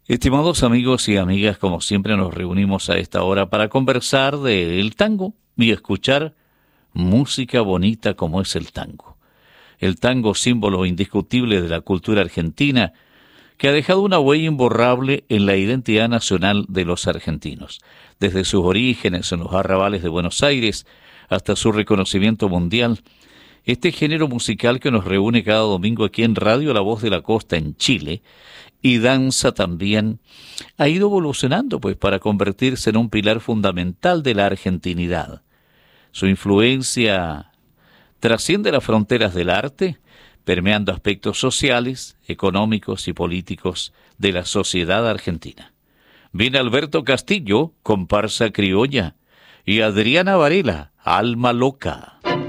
Estimados amigos y amigas, como siempre nos reunimos a esta hora para conversar del tango y escuchar música bonita como es el tango. El tango, símbolo indiscutible de la cultura argentina, que ha dejado una huella imborrable en la identidad nacional de los argentinos, desde sus orígenes en los arrabales de Buenos Aires hasta su reconocimiento mundial. Este género musical que nos reúne cada domingo aquí en Radio La Voz de la Costa en Chile y danza también, ha ido evolucionando pues para convertirse en un pilar fundamental de la argentinidad. Su influencia trasciende las fronteras del arte, permeando aspectos sociales, económicos y políticos de la sociedad argentina. Viene Alberto Castillo, comparsa criolla, y Adriana Varela, alma loca.